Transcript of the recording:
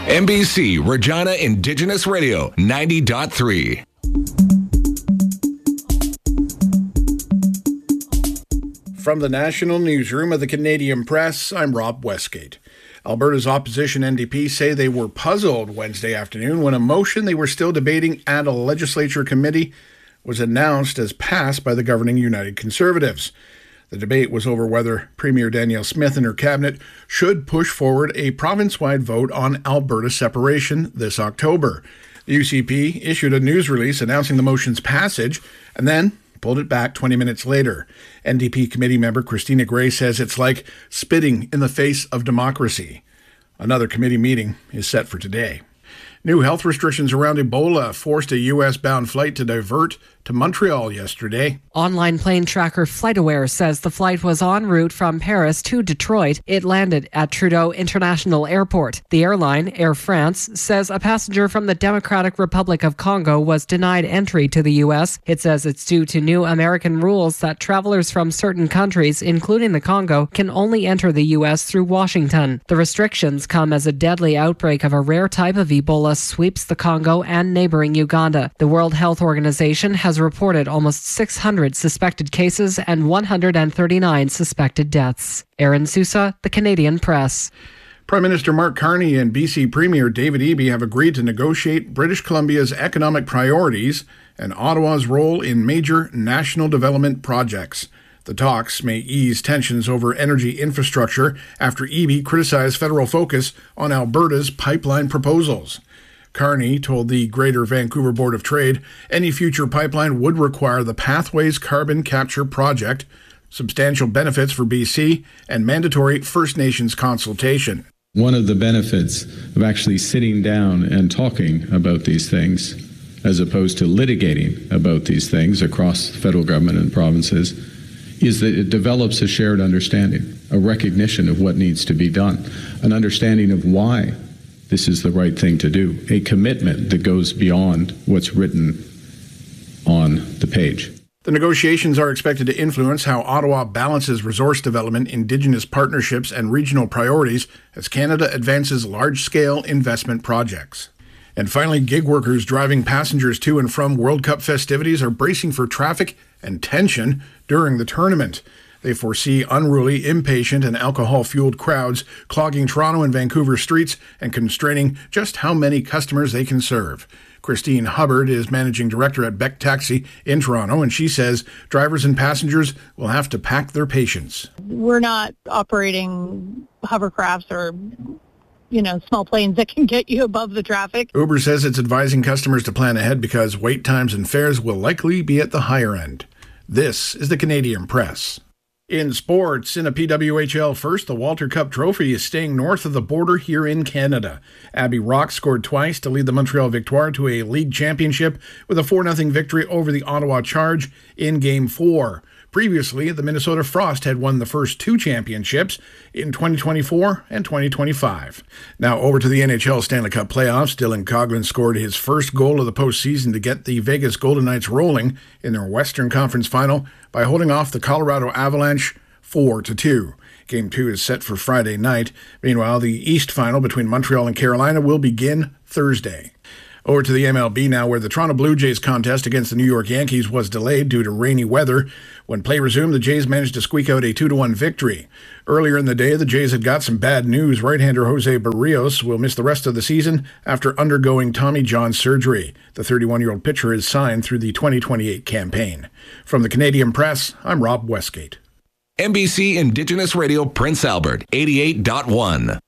NBC Regina Indigenous Radio 90.3. From the National Newsroom of the Canadian Press, I'm Rob Westgate. Alberta's opposition NDP say they were puzzled Wednesday afternoon when a motion they were still debating at a legislature committee was announced as passed by the governing United Conservatives. The debate was over whether Premier Danielle Smith and her cabinet should push forward a province-wide vote on Alberta separation this October. The UCP issued a news release announcing the motion's passage and then pulled it back 20 minutes later. NDP committee member Christina Gray says it's like spitting in the face of democracy. Another committee meeting is set for today. New health restrictions around Ebola forced a U.S.-bound flight to divert to Montreal yesterday. Online plane tracker FlightAware says the flight was en route from Paris to Detroit. It landed at Trudeau International Airport. The airline, Air France, says a passenger from the Democratic Republic of Congo was denied entry to the U.S. It says it's due to new American rules that travelers from certain countries, including the Congo, can only enter the U.S. through Washington. The restrictions come as a deadly outbreak of a rare type of Ebola sweeps the Congo and neighboring Uganda. The World Health Organization has reported almost 600 suspected cases and 139 suspected deaths. Aaron Sousa, The Canadian Press. Prime Minister Mark Carney and BC Premier David Eby have agreed to negotiate British Columbia's economic priorities and Ottawa's role in major national development projects. The talks may ease tensions over energy infrastructure after Eby criticized federal focus on Alberta's pipeline proposals. Carney told the Greater Vancouver Board of Trade any future pipeline would require the Pathways Carbon Capture Project, substantial benefits for BC, and mandatory First Nations consultation. One of the benefits of actually sitting down and talking about these things, as opposed to litigating about these things across the federal government and provinces, is that it develops a shared understanding, a recognition of what needs to be done, an understanding of why this is the right thing to do, a commitment that goes beyond what's written on the page. The negotiations are expected to influence how Ottawa balances resource development, Indigenous partnerships, and regional priorities as Canada advances large-scale investment projects. And finally, gig workers driving passengers to and from World Cup festivities are bracing for traffic and tension during the tournament. They foresee unruly, impatient, and alcohol-fueled crowds clogging Toronto and Vancouver streets and constraining just how many customers they can serve. Christine Hubbard is managing director at Beck Taxi in Toronto, and she says drivers and passengers will have to pack their patience. We're not operating hovercrafts or small planes that can get you above the traffic. Uber says it's advising customers to plan ahead because wait times and fares will likely be at the higher end. This is the Canadian Press. In sports, in a PWHL first, the Walter Cup Trophy is staying north of the border here in Canada. Abby Rock scored twice to lead the Montreal Victoire to a league championship with a 4-0 victory over the Ottawa Charge in Game 4. Previously, the Minnesota Frost had won the first 2 championships in 2024 and 2025. Now over to the NHL Stanley Cup playoffs. Dylan Coghlan scored his first goal of the postseason to get the Vegas Golden Knights rolling in their Western Conference final by holding off the Colorado Avalanche 4-2. Game 2 is set for Friday night. Meanwhile, the East final between Montreal and Carolina will begin Thursday. Over to the MLB now, where the Toronto Blue Jays contest against the New York Yankees was delayed due to rainy weather. When play resumed, the Jays managed to squeak out a 2-1 victory. Earlier in the day, the Jays had got some bad news. Right-hander Jose Barrios will miss the rest of the season after undergoing Tommy John surgery. The 31-year-old pitcher is signed through the 2028 campaign. From the Canadian Press, I'm Rob Westgate. NBC Indigenous Radio Prince Albert, 88.1.